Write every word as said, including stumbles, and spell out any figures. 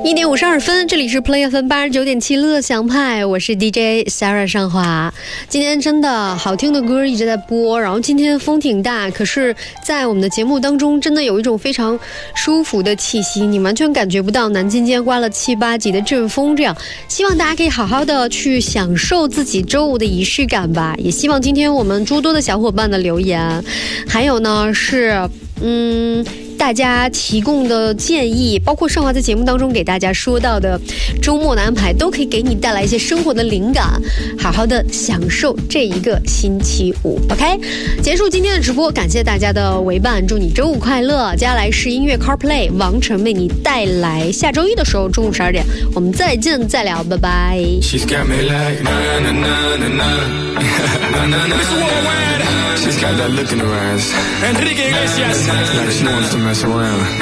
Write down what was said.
一点五十二分，这里是 Play F M 八十九点七乐享派，我是 D J Sarah 上华。今天真的好听的歌一直在播，然后今天风挺大，可是在我们的节目当中真的有一种非常舒服的气息，你完全感觉不到南京今天刮了七八级的阵风，这样希望大家可以好好的去享受自己周五的仪式感吧。也希望今天我们诸多的小伙伴的留言，还有呢是嗯大家提供的建议，包括上华在节目当中给大家说到的周末的安排，都可以给你带来一些生活的灵感，好好的享受这一个星期五。 OK， 结束今天的直播，感谢大家的陪伴，祝你周五快乐。接下来是音乐 CarPlay， 王晨为你带来下周一的时候中午十二点我们再见再聊，拜拜。 She's got me like na na na na na na na. She's got that look in her eyes. Enrique Iglesias. Like she wants to mess around.